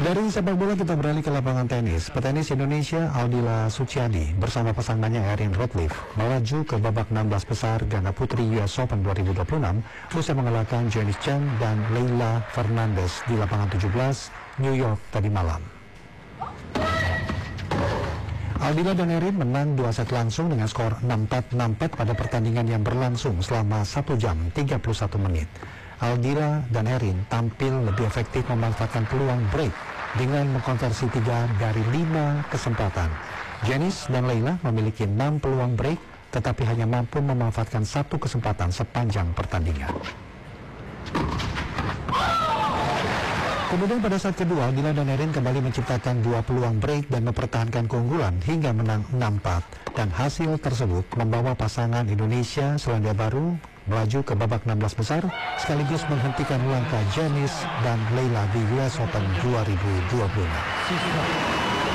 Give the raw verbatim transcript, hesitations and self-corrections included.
Dari sepak bola kita beralih ke lapangan tenis. Petenis Indonesia Aldila Suciadi bersama pasangannya Erin Ridliffe melaju ke babak enam belas besar ganda putri U S Open dua ribu dua puluh enam usai mengalahkan Janice Chen dan Leylah Fernandez di lapangan tujuh belas New York tadi malam. Aldila dan Erin menang dua set langsung dengan skor enam empat enam empat pada pertandingan yang berlangsung selama satu jam tiga puluh satu menit. Aldila dan Erin tampil lebih efektif memanfaatkan peluang break dengan mengkonversi tiga dari lima kesempatan. Janice dan Leylah memiliki enam peluang break, tetapi hanya mampu memanfaatkan satu kesempatan sepanjang pertandingan. Kemudian pada set kedua, Aldila dan Erin kembali menciptakan dua peluang break dan mempertahankan keunggulan hingga menang enam empat. Dan hasil tersebut membawa pasangan Indonesia Selandia Baru melaju ke babak enam belas besar, sekaligus menghentikan langkah Janice dan Leylah di U S Open dua ribu dua puluh enam.